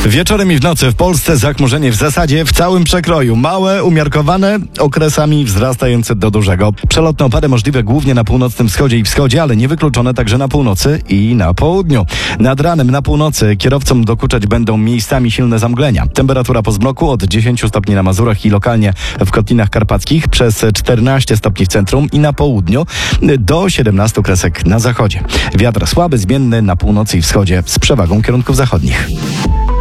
Wieczorem i w nocy w Polsce zachmurzenie w zasadzie w całym przekroju. Małe, umiarkowane, okresami wzrastające do dużego. Przelotne opady możliwe głównie na północnym wschodzie i wschodzie, ale niewykluczone także na północy i na południu. Nad ranem na północy kierowcom dokuczać będą miejscami silne zamglenia. Temperatura po zmroku od 10 stopni na Mazurach i lokalnie w Kotlinach Karpackich, przez 14 stopni w centrum i na południu, do 17 kresek na zachodzie. Wiatr słaby, zmienny na północy i wschodzie z przewagą kierunków zachodnich.